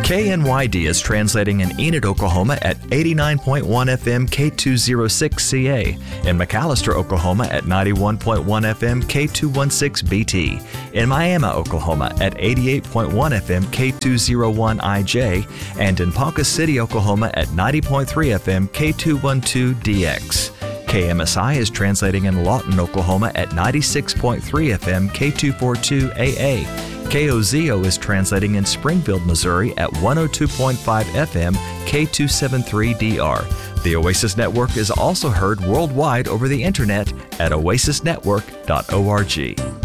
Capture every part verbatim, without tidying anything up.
K N Y D is translating in Enid, Oklahoma at eighty-nine point one F M K two oh six C A, in McAllister, Oklahoma at ninety-one point one F M K two sixteen B T, in Miami, Oklahoma at eighty-eight point one F M K two oh one I J, and in Ponca City, Oklahoma at ninety point three F M K two twelve D X. K M S I is translating in Lawton, Oklahoma at ninety-six point three F M K two forty-two A A. K O Z O is translating in Springfield, Missouri at one oh two point five F M K two seventy-three D R. The Oasis Network is also heard worldwide over the internet at oasis network dot org.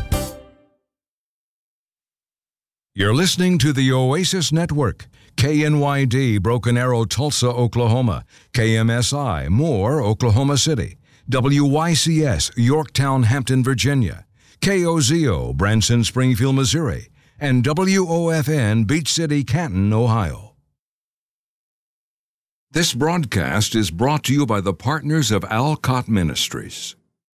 You're listening to the Oasis Network. K N Y D, Broken Arrow, Tulsa, Oklahoma. K M S I, Moore, Oklahoma City. W Y C S, Yorktown, Hampton, Virginia. K O Z O, Branson, Springfield, Missouri. And W O F N, Beach City, Canton, Ohio. This broadcast is brought to you by the partners of Alcott Ministries.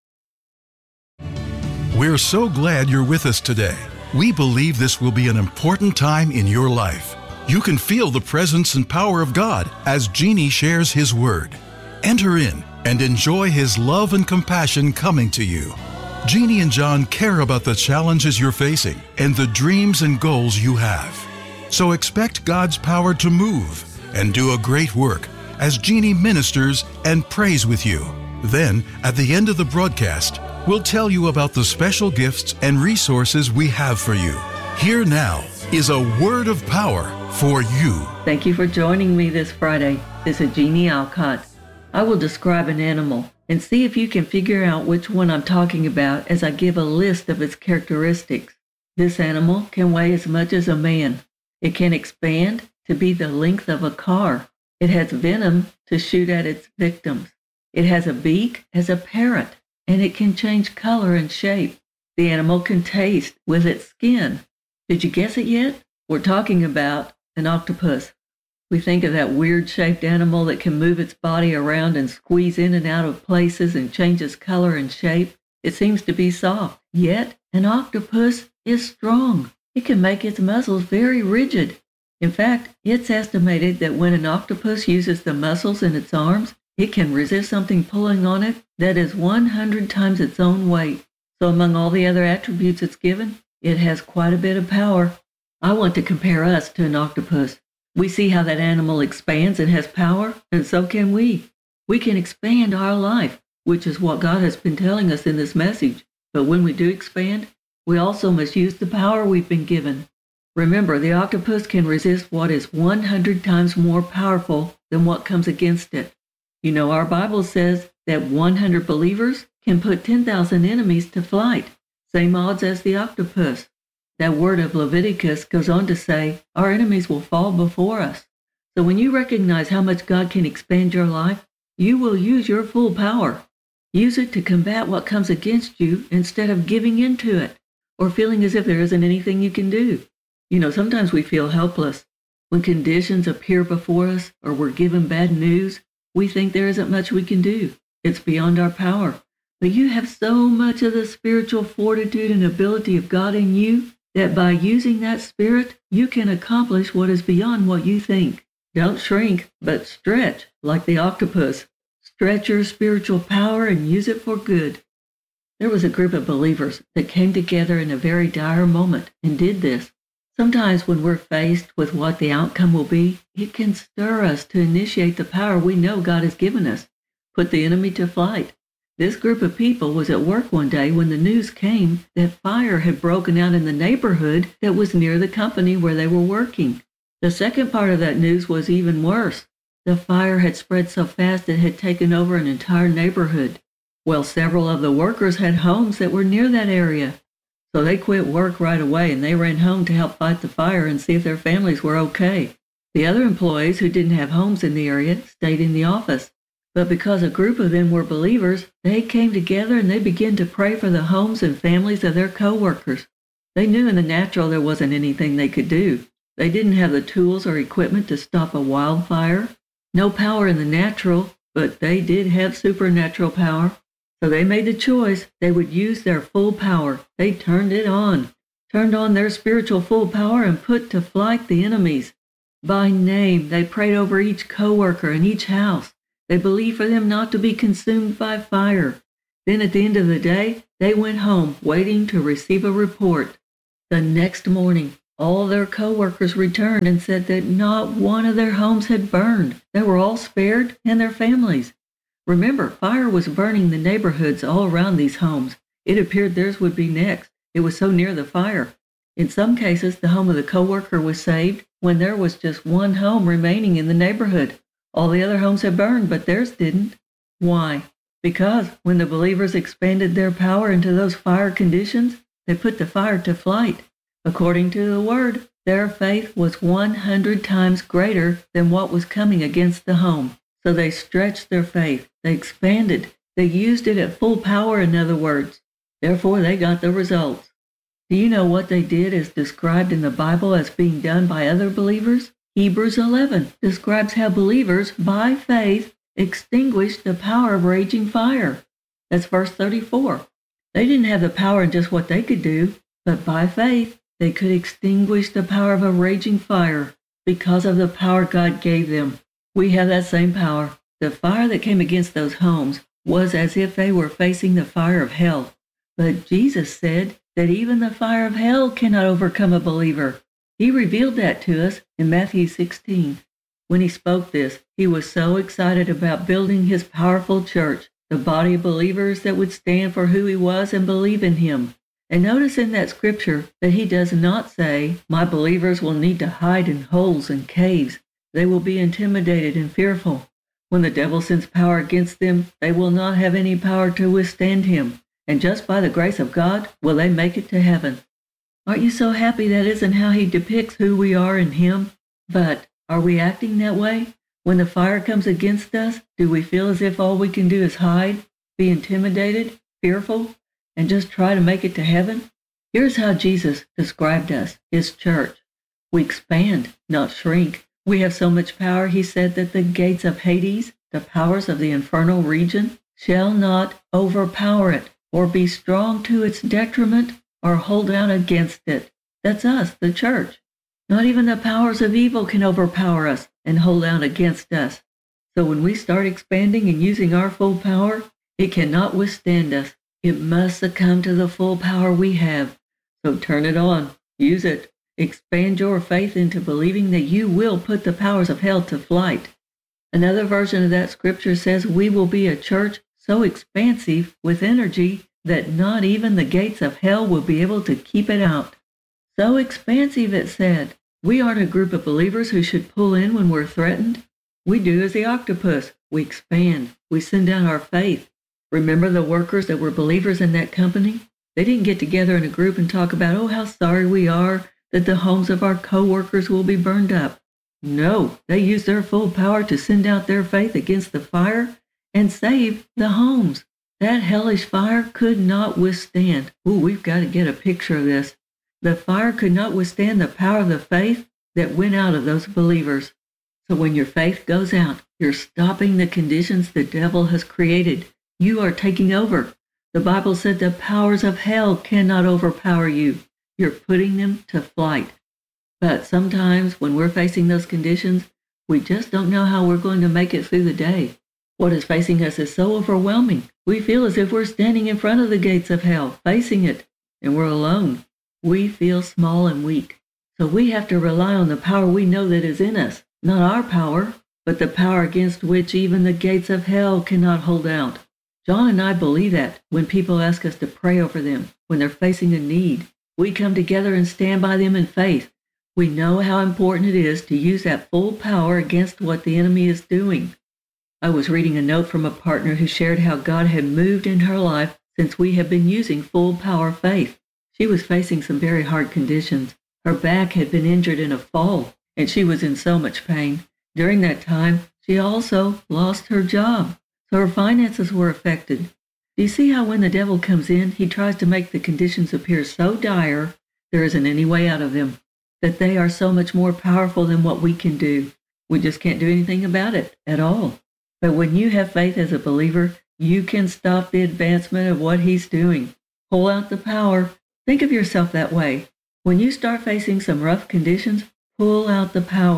We're so glad you're with us today. We believe this will be an important time in your life. You can feel the presence and power of God as Jeannie shares His Word. Enter in and enjoy His love and compassion coming to you. Jeannie and John care about the challenges you're facing and the dreams and goals you have. So expect God's power to move and do a great work as Jeannie ministers and prays with you. Then, at the end of the broadcast, we'll tell you about the special gifts and resources we have for you. Here now is a word of power for you. Thank you for joining me this Friday. This is Jeannie Alcott. I will describe an animal and see if you can figure out which one I'm talking about as I give a list of its characteristics. This animal can weigh as much as a man. It can expand to be the length of a car. It has venom to shoot at its victims. It has a beak as a parrot, and it can change color and shape. The animal can taste with its skin. Did you guess it yet? We're talking about an octopus. We think of that weird-shaped animal that can move its body around and squeeze in and out of places and change its color and shape. It seems to be soft, yet an octopus is strong. It can make its muscles very rigid. In fact, it's estimated that when an octopus uses the muscles in its arms, it can resist something pulling on it that is one hundred times its own weight. So among all the other attributes it's given, it has quite a bit of power. I want to compare us to an octopus. We see how that animal expands and has power, and so can we. We can expand our life, which is what God has been telling us in this message. But when we do expand, we also must use the power we've been given. Remember, the octopus can resist what is one hundred times more powerful than what comes against it. You know, our Bible says that one hundred believers can put ten thousand enemies to flight, same odds as the octopus. That word of Leviticus goes on to say, our enemies will fall before us. So when you recognize how much God can expand your life, you will use your full power. Use it to combat what comes against you instead of giving in to it or feeling as if there isn't anything you can do. You know, sometimes we feel helpless. When conditions appear before us or we're given bad news, we think there isn't much we can do. It's beyond our power. But you have so much of the spiritual fortitude and ability of God in you that by using that spirit, you can accomplish what is beyond what you think. Don't shrink, but stretch like the octopus. Stretch your spiritual power and use it for good. There was a group of believers that came together in a very dire moment and did this. Sometimes when we're faced with what the outcome will be, it can stir us to initiate the power we know God has given us. Put the enemy to flight. This group of people was at work one day when the news came that fire had broken out in the neighborhood that was near the company where they were working. The second part of that news was even worse. The fire had spread so fast it had taken over an entire neighborhood. Well, several of the workers had homes that were near that area. So they quit work right away and they ran home to help fight the fire and see if their families were okay. The other employees who didn't have homes in the area stayed in the office. But because a group of them were believers, they came together and they began to pray for the homes and families of their co-workers. They knew in the natural there wasn't anything they could do. They didn't have the tools or equipment to stop a wildfire. No power in the natural, but they did have supernatural power. So they made the choice they would use their full power. They turned it on, turned on their spiritual full power and put to flight the enemies. By name, they prayed over each coworker in each house. They believed for them not to be consumed by fire. Then at the end of the day, they went home waiting to receive a report. The next morning, all their coworkers returned and said that not one of their homes had burned. They were all spared and their families. Remember, fire was burning the neighborhoods all around these homes. It appeared theirs would be next. It was so near the fire. In some cases, the home of the coworker was saved when there was just one home remaining in the neighborhood. All the other homes had burned, but theirs didn't. Why? Because when the believers expanded their power into those fire conditions, they put the fire to flight. According to the Word, their faith was one hundred times greater than what was coming against the home. So they stretched their faith. They expanded. They used it at full power, in other words. Therefore, they got the results. Do you know what they did is described in the Bible as being done by other believers? Hebrews eleven describes how believers, by faith, extinguished the power of raging fire. That's verse thirty-four. They didn't have the power in just what they could do, but by faith, they could extinguish the power of a raging fire because of the power God gave them. We have that same power. The fire that came against those homes was as if they were facing the fire of hell. But Jesus said that even the fire of hell cannot overcome a believer. He revealed that to us in Matthew sixteen. When he spoke this, he was so excited about building his powerful church, the body of believers that would stand for who he was and believe in him. And notice in that scripture that he does not say, my believers will need to hide in holes and caves. They will be intimidated and fearful. When the devil sends power against them, they will not have any power to withstand him. And just by the grace of God will they make it to heaven. Aren't you so happy that isn't how he depicts who we are in him? But are we acting that way? When the fire comes against us, do we feel as if all we can do is hide, be intimidated, fearful, and just try to make it to heaven? Here's how Jesus described us, his church. We expand, not shrink. We have so much power, he said, that the gates of Hades, the powers of the infernal region, shall not overpower it, or be strong to its detriment, or hold out against it. That's us, the church. Not even the powers of evil can overpower us and hold out against us. So when we start expanding and using our full power, it cannot withstand us. It must succumb to the full power we have. So turn it on. Use it. Expand your faith into believing that you will put the powers of hell to flight. Another version of that scripture says we will be a church so expansive with energy that not even the gates of hell will be able to keep it out. So expansive, it said. We aren't a group of believers who should pull in when we're threatened. We do as the octopus. We expand. We send out our faith. Remember the workers that were believers in that company? They didn't get together in a group and talk about, oh, how sorry we are that the homes of our co-workers will be burned up. No, they used their full power to send out their faith against the fire and save the homes. That hellish fire could not withstand. Ooh, we've got to get a picture of this. The fire could not withstand the power of the faith that went out of those believers. So when your faith goes out, you're stopping the conditions the devil has created. You are taking over. The Bible said the powers of hell cannot overpower you. You're putting them to flight. But sometimes when we're facing those conditions, we just don't know how we're going to make it through the day. What is facing us is so overwhelming. We feel as if we're standing in front of the gates of hell, facing it, and we're alone. We feel small and weak. So we have to rely on the power we know that is in us, not our power, but the power against which even the gates of hell cannot hold out. John and I believe that when people ask us to pray over them, when they're facing a need, we come together and stand by them in faith. We know how important it is to use that full power against what the enemy is doing. I was reading a note from a partner who shared how God had moved in her life since we have been using full power faith. She was facing some very hard conditions. Her back had been injured in a fall, and she was in so much pain. During that time, she also lost her job, so her finances were affected. Do you see how when the devil comes in, he tries to make the conditions appear so dire, there isn't any way out of them, that they are so much more powerful than what we can do. We just can't do anything about it at all. But when you have faith as a believer, you can stop the advancement of what he's doing. Pull out the power. Think of yourself that way. When you start facing some rough conditions, pull out the power.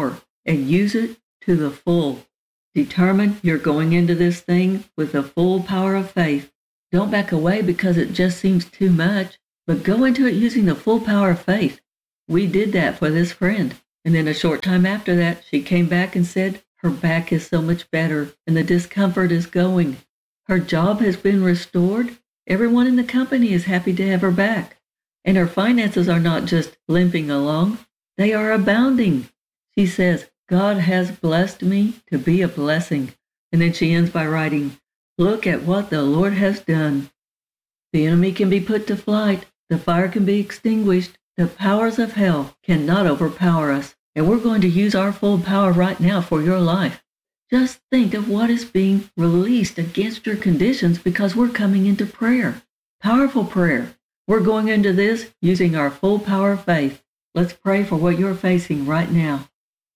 and use it to the full. Determine you're going into this thing with the full power of faith. Don't back away because it just seems too much, but go into it using the full power of faith. We did that for this friend. And then a short time after that, she came back and said her back is so much better and the discomfort is going. Her job has been restored. Everyone in the company is happy to have her back. And her finances are not just limping along, they are abounding. She says, God has blessed me to be a blessing. And then she ends by writing, look at what the Lord has done. The enemy can be put to flight. The fire can be extinguished. The powers of hell cannot overpower us. And we're going to use our full power right now for your life. Just think of what is being released against your conditions because we're coming into prayer. Powerful prayer. We're going into this using our full power of faith. Let's pray for what you're facing right now.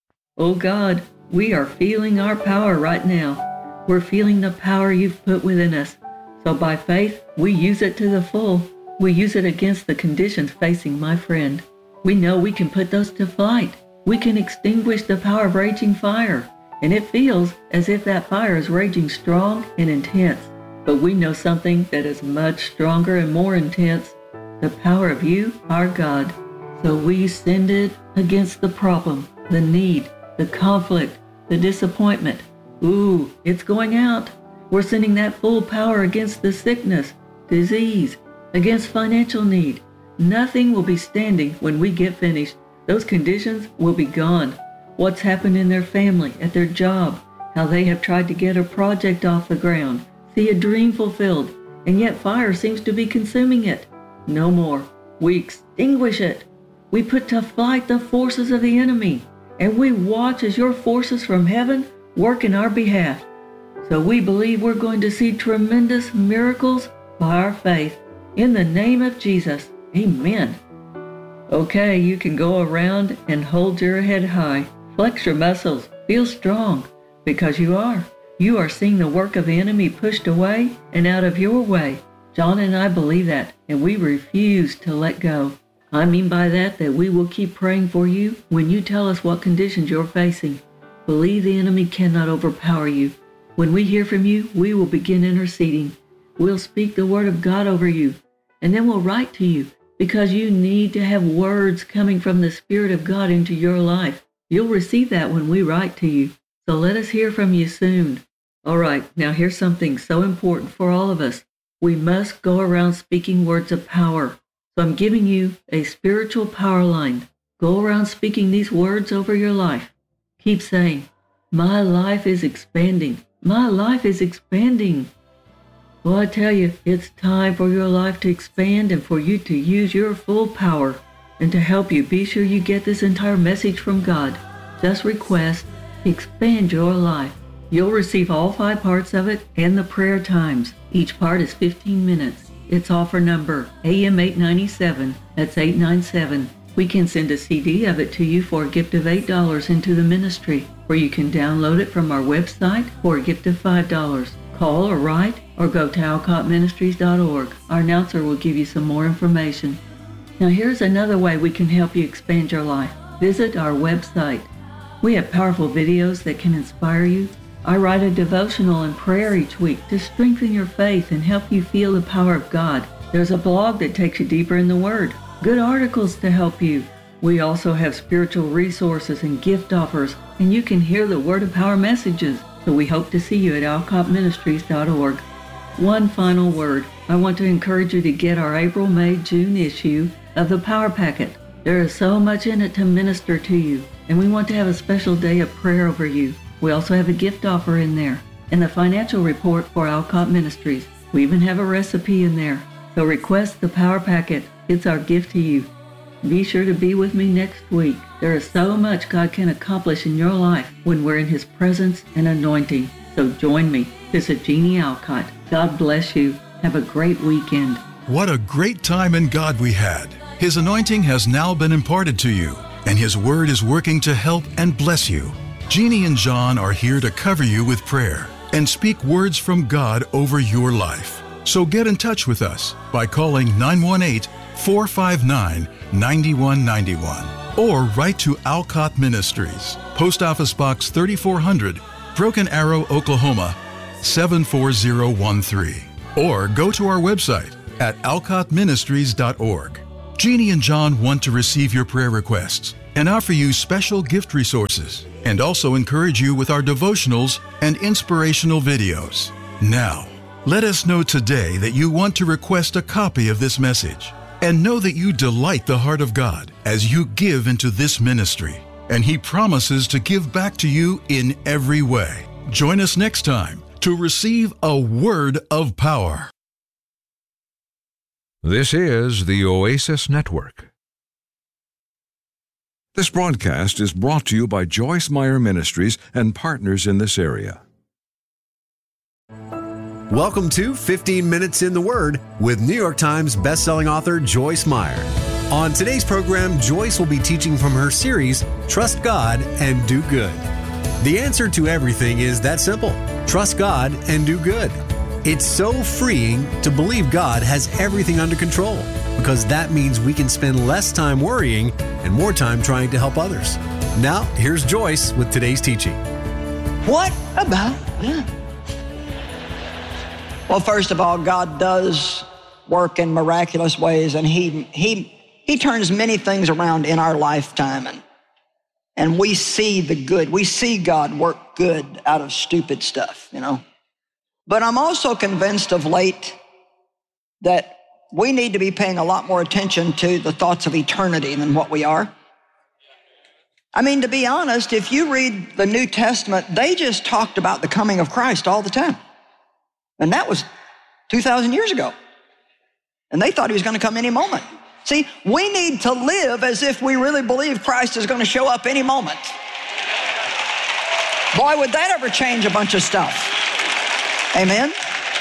Oh God, we are feeling our power right now. We're feeling the power you've put within us. So by faith, we use it to the full. We use it against the conditions facing my friend. We know we can put those to flight. We can extinguish the power of raging fire. And it feels as if that fire is raging strong and intense. But we know something that is much stronger and more intense. The power of you, our God. So we send it against the problem, the need, the conflict, the disappointment. Ooh, it's going out. We're sending that full power against the sickness, disease, against financial need. Nothing will be standing when we get finished. Those conditions will be gone. What's happened in their family, at their job, how they have tried to get a project off the ground, see a dream fulfilled, and yet fire seems to be consuming it. No more. We extinguish it. We put to flight the forces of the enemy, and we watch as your forces from heaven work in our behalf. So we believe we're going to see tremendous miracles by our faith. In the name of Jesus, amen. Okay, you can go around and hold your head high. Flex your muscles. Feel strong, because you are. You are seeing the work of the enemy pushed away and out of your way. John and I believe that, and we refuse to let go. I mean by that that we will keep praying for you when you tell us what conditions you're facing. Believe the enemy cannot overpower you. When we hear from you, we will begin interceding. We'll speak the word of God over you, and then we'll write to you, because you need to have words coming from the Spirit of God into your life. You'll receive that when we write to you. So let us hear from you soon. All right, now here's something so important for all of us. We must go around speaking words of power. So I'm giving you a spiritual power line. Go around speaking these words over your life. Keep saying, my life is expanding. My life is expanding. Well, I tell you, it's time for your life to expand and for you to use your full power. And to help you, be sure you get this entire message from God. Just request, expand your life. You'll receive all five parts of it and the prayer times. Each part is fifteen minutes. It's offer number A M eight ninety-seven. That's eight nine seven. We can send a C D of it to you for a gift of eight dollars into the ministry, or you can download it from our website for a gift of five dollars. Call or write or go to alcott ministries dot org. Our announcer will give you some more information. Now here's another way we can help you expand your life. Visit our website. We have powerful videos that can inspire you. I write a devotional and prayer each week to strengthen your faith and help you feel the power of God. There's a blog that takes you deeper in the Word. Good articles to help you. We also have spiritual resources and gift offers, and you can hear the Word of Power messages. So we hope to see you at alcott ministries dot org. One final word. I want to encourage you to get our April, May, June issue of the Power Packet. There is so much in it to minister to you, and we want to have a special day of prayer over you. We also have a gift offer in there, and the financial report for Alcott Ministries. We even have a recipe in there. So request the Power Packet. It's our gift to you. Be sure to be with me next week. There is so much God can accomplish in your life when we're in His presence and anointing. So join me. This is Jeannie Alcott. God bless you. Have a great weekend. What a great time in God we had. His anointing has now been imparted to you, and His Word is working to help and bless you. Jeannie and John are here to cover you with prayer and speak words from God over your life. So get in touch with us by calling nine one eight, four five nine, nine one nine one. or write to Alcott Ministries, Post Office Box thirty-four hundred, Broken Arrow, Oklahoma, seven four zero one three. Or go to our website at alcott ministries dot org. Jeannie and John want to receive your prayer requests and offer you special gift resources, and also encourage you with our devotionals and inspirational videos. Now, let us know today that you want to request a copy of this message, and know that you delight the heart of God as you give into this ministry, and He promises to give back to you in every way. Join us next time to receive a word of power. This is the Oasis Network. This broadcast is brought to you by Joyce Meyer Ministries and partners in this area. Welcome to fifteen minutes in the Word with New York Times bestselling author Joyce Meyer. On today's program, Joyce will be teaching from her series, Trust God and Do Good. The answer to everything is that simple. Trust God and do good. It's so freeing to believe God has everything under control, because that means we can spend less time worrying and more time trying to help others. Now, here's Joyce with today's teaching. What about that? Well, first of all, God does work in miraculous ways, and He He He turns many things around in our lifetime, and and we see the good. We see God work good out of stupid stuff, you know. But I'm also convinced of late that we need to be paying a lot more attention to the thoughts of eternity than what we are. I mean, to be honest, if you read the New Testament, they just talked about the coming of Christ all the time. And that was two thousand years ago. And they thought He was going to come any moment. See, we need to live as if we really believe Christ is going to show up any moment. Boy, would that ever change a bunch of stuff. Amen?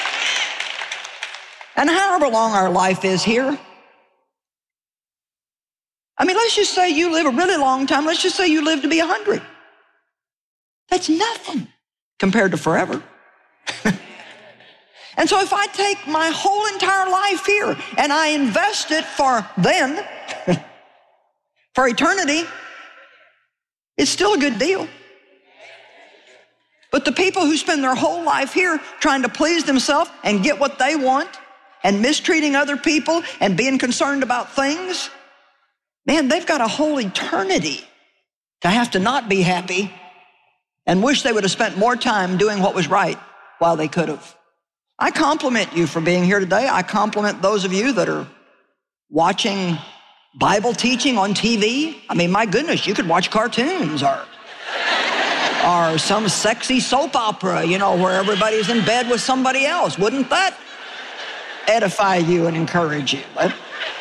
And however long our life is here, I mean, let's just say you live a really long time. Let's just say you live to be one hundred. That's nothing compared to forever. And so if I take my whole entire life here and I invest it for then, for eternity, it's still a good deal. But the people who spend their whole life here trying to please themselves and get what they want and mistreating other people and being concerned about things, man, they've got a whole eternity to have to not be happy and wish they would have spent more time doing what was right while they could have. I compliment you for being here today. I compliment those of you that are watching Bible teaching on T V. I mean, my goodness, you could watch cartoons or, or some sexy soap opera, you know, where everybody's in bed with somebody else. Wouldn't that edify you and encourage you? But,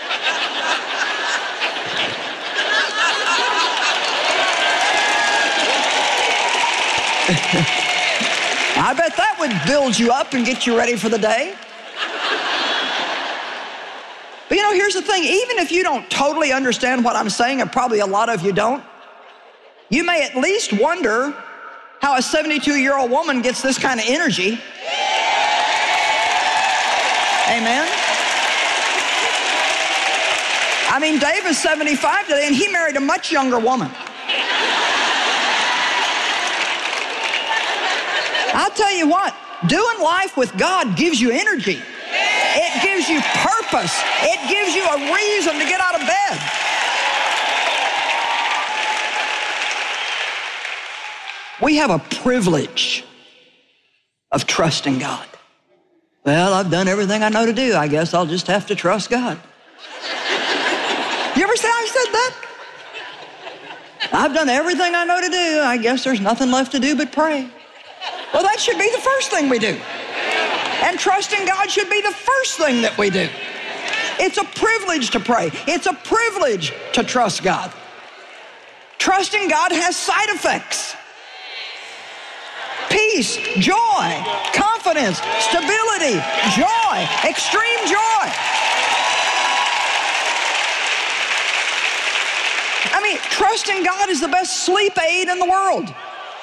I bet that would build you up and get you ready for the day. But you know, here's the thing. Even if you don't totally understand what I'm saying, and probably a lot of you don't, you may at least wonder how a seventy-two-year-old woman gets this kind of energy. Amen? I mean, Dave is seventy-five today, and he married a much younger woman. I'll tell you what, doing life with God gives you energy. It gives you purpose. It gives you a reason to get out of bed. We have a privilege of trusting God. Well, I've done everything I know to do. I guess I'll just have to trust God. You ever say I said that? I've done everything I know to do. I guess there's nothing left to do but pray. Well, that should be the first thing we do. And trusting God should be the first thing that we do. It's a privilege to pray. It's a privilege to trust God. Trusting God has side effects. Peace, joy, confidence, stability, joy, extreme joy. I mean, trusting God is the best sleep aid in the world.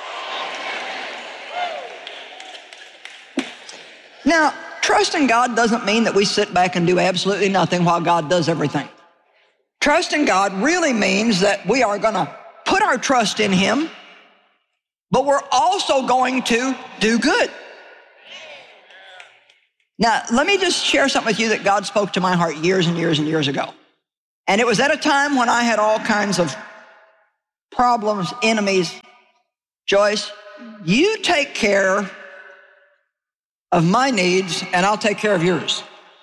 Now, trusting God doesn't mean that we sit back and do absolutely nothing while God does everything. Trusting God really means that we are going to put our trust in Him, but we're also going to do good. Now, let me just share something with you that God spoke to my heart years and years and years ago. And it was at a time when I had all kinds of problems, enemies. Joyce, you take care of my needs and I'll take care of yours.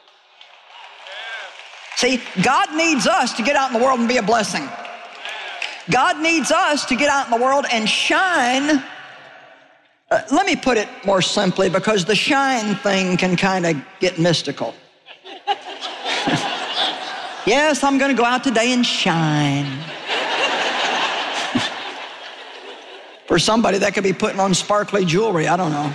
See, God needs us to get out in the world and be a blessing. God needs us to get out in the world and shine. Uh, let me put it more simply, because the shine thing can kind of get mystical. Yes, I'm going to go out today and shine. For somebody, that could be putting on sparkly jewelry. I don't know.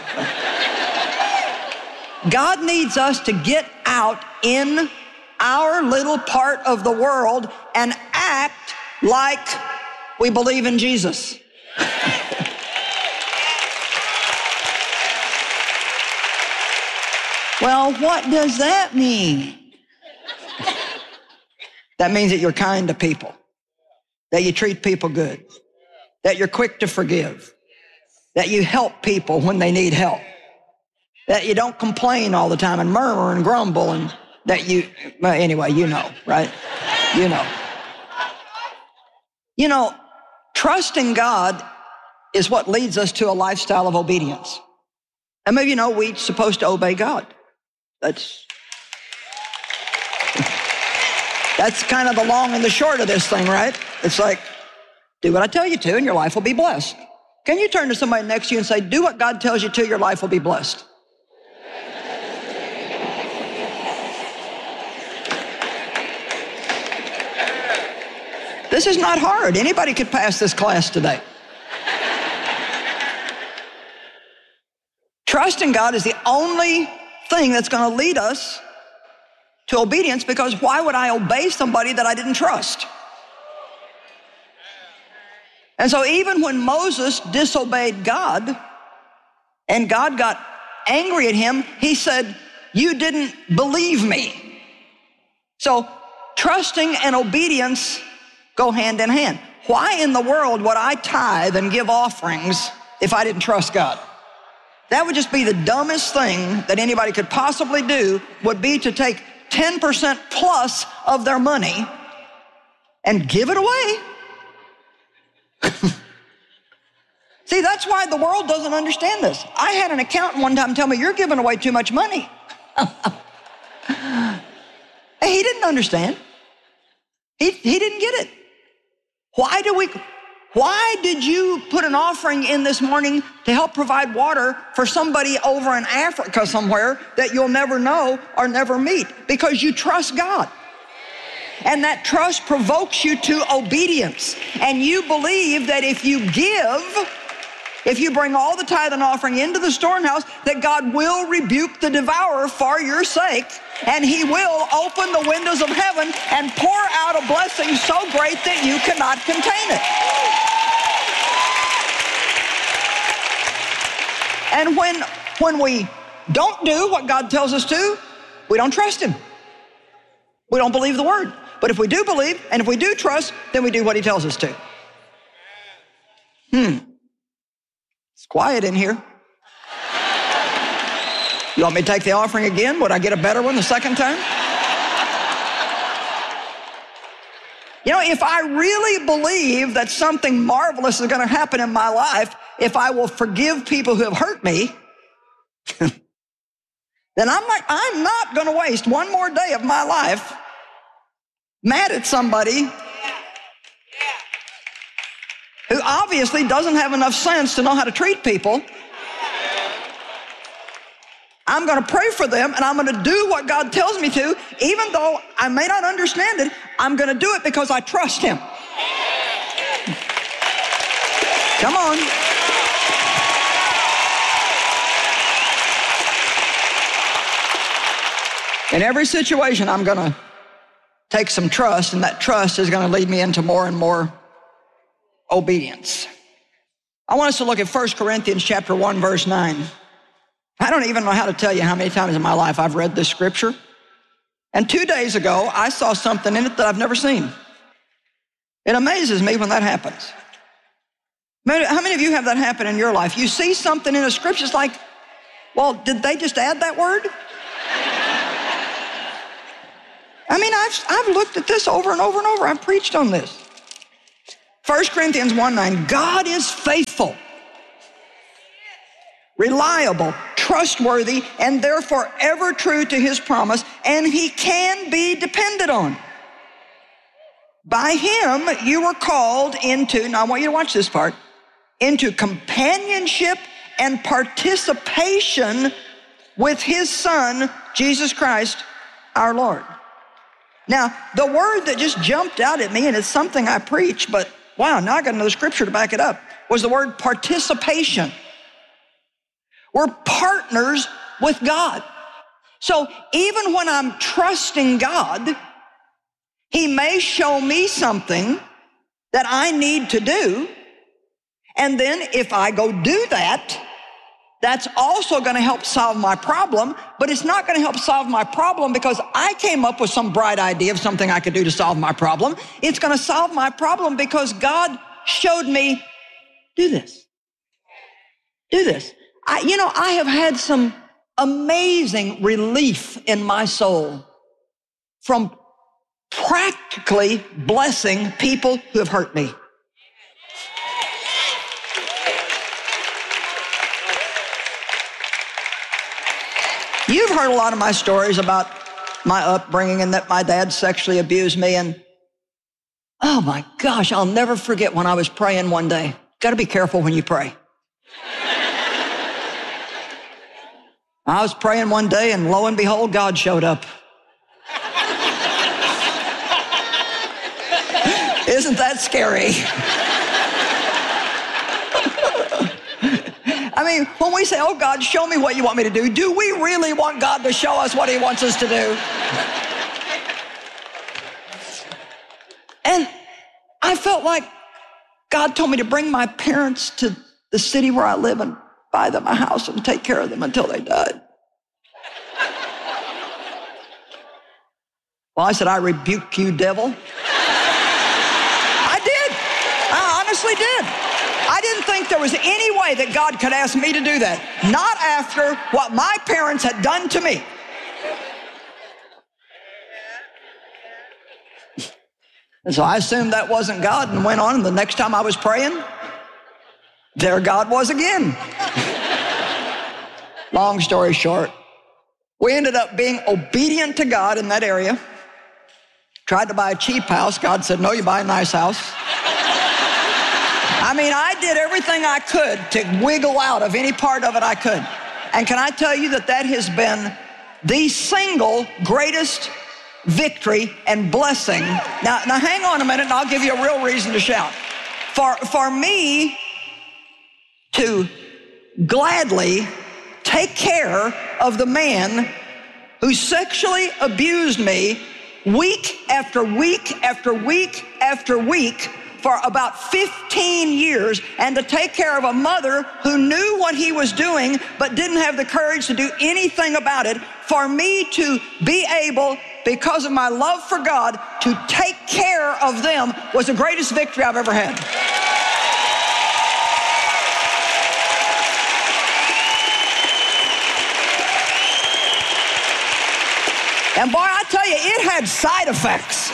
God needs us to get out in our little part of the world and act like we believe in Jesus. Well, what does that mean? That means that you're kind to people, that you treat people good, that you're quick to forgive, that you help people when they need help, that you don't complain all the time and murmur and grumble, and that you, well, anyway, you know, right? You know. You know, trusting God is what leads us to a lifestyle of obedience. And maybe you know we're supposed to obey God. That's, that's kind of the long and the short of this thing, right? It's like, do what I tell you to and your life will be blessed. Can you turn to somebody next to you and say, do what God tells you to, your life will be blessed? This is not hard. Anybody could pass this class today. Trusting God is the only thing that's going to lead us to obedience, because why would I obey somebody that I didn't trust? And so even when Moses disobeyed God and God got angry at him, he said, you didn't believe me. So trusting and obedience go hand in hand. Why in the world would I tithe and give offerings if I didn't trust God? That would just be the dumbest thing that anybody could possibly do, would be to take ten percent plus of their money and give it away. See, that's why the world doesn't understand this. I had an accountant one time tell me, you're giving away too much money. He didn't understand. He, he didn't get it. Why do we... Why did you put an offering in this morning to help provide water for somebody over in Africa somewhere that you'll never know or never meet? Because you trust God. And that trust provokes you to obedience. And you believe that if you give, if you bring all the tithe and offering into the storehouse, that God will rebuke the devourer for your sake, and He will open the windows of heaven and pour out a blessing so great that you cannot contain it. And when, when we don't do what God tells us to, we don't trust Him. We don't believe the word. But if we do believe, and if we do trust, then we do what He tells us to. Hmm. It's quiet in here. You want me to take the offering again? Would I get a better one the second time? You know, if I really believe that something marvelous is going to happen in my life, if I will forgive people who have hurt me, then I'm like, I'm not going to waste one more day of my life mad at somebody who obviously doesn't have enough sense to know how to treat people. I'm going to pray for them, and I'm going to do what God tells me to. Even though I may not understand it, I'm going to do it because I trust Him. Come on. In every situation, I'm going to take some trust, and that trust is going to lead me into more and more obedience. I want us to look at First Corinthians chapter one, verse nine. I don't even know how to tell you how many times in my life I've read this scripture. And two days ago, I saw something in it that I've never seen. It amazes me when that happens. How many of you have that happen in your life? You see something in a scripture, it's like, well, did they just add that word? I mean, I've, I've looked at this over and over and over. I've preached on this. First Corinthians one nine, God is faithful, reliable, trustworthy, and therefore ever true to his promise, and he can be depended on. By him you were called into, now I want you to watch this part, into companionship and participation with his Son, Jesus Christ, our Lord. Now, the word that just jumped out at me, and it's something I preach, but wow, now I got another scripture to back it up, was the word participation. We're partners with God. So even when I'm trusting God, he may show me something that I need to do, and then if I go do that, that's also going to help solve my problem, but it's not going to help solve my problem because I came up with some bright idea of something I could do to solve my problem. It's going to solve my problem because God showed me, do this. Do this. I, you know, I have had some amazing relief in my soul from practically blessing people who have hurt me. You've heard a lot of my stories about my upbringing and that my dad sexually abused me. And oh my gosh, I'll never forget when I was praying one day. Got to be careful when you pray. I was praying one day and lo and behold, God showed up. Isn't that scary? I mean, when we say, oh God, show me what you want me to do, do we really want God to show us what he wants us to do? And I felt like God told me to bring my parents to the city where I live and buy them a house and take care of them until they died. Well, I said, I rebuke you, devil. I did. I honestly did. I didn't think there was any way that God could ask me to do that. Not after what my parents had done to me. And so I assumed that wasn't God and went on, and the next time I was praying, there God was again. Long story short, we ended up being obedient to God in that area. Tried to buy a cheap house. God said, no, you buy a nice house. I mean, I did everything I could to wiggle out of any part of it I could. And can I tell you that that has been the single greatest victory and blessing. Now, now hang on a minute and I'll give you a real reason to shout. For, for me to gladly take care of the man who sexually abused me week after week after week after week for about fifteen years, and to take care of a mother who knew what he was doing but didn't have the courage to do anything about it, for me to be able, because of my love for God, to take care of them was the greatest victory I've ever had. And boy, I tell you, it had side effects.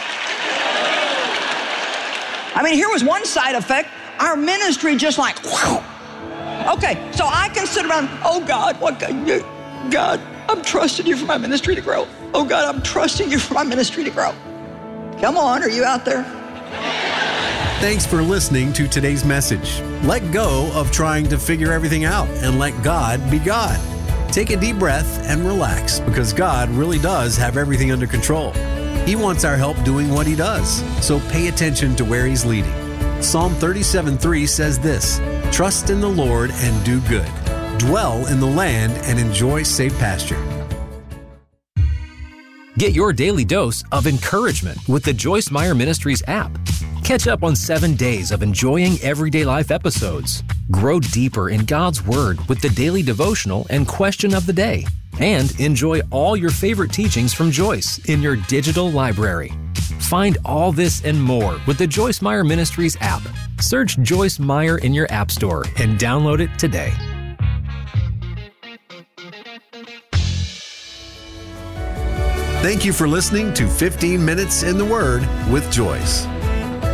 I mean, here was one side effect. Our ministry just like, wow. Okay, so I can sit around, oh God, what God, God, I'm trusting you for my ministry to grow. Oh God, I'm trusting you for my ministry to grow. Come on, are you out there? Thanks for listening to today's message. Let go of trying to figure everything out and let God be God. Take a deep breath and relax, because God really does have everything under control. He wants our help doing what he does, so pay attention to where he's leading. Psalm thirty-seven three says this, "Trust in the Lord and do good. Dwell in the land and enjoy safe pasture." Get your daily dose of encouragement with the Joyce Meyer Ministries app. Catch up on seven days of enjoying everyday life episodes. Grow deeper in God's Word with the daily devotional and question of the day. And enjoy all your favorite teachings from Joyce in your digital library. Find all this and more with the Joyce Meyer Ministries app. Search Joyce Meyer in your app store and download it today. Thank you for listening to fifteen minutes in the Word with Joyce.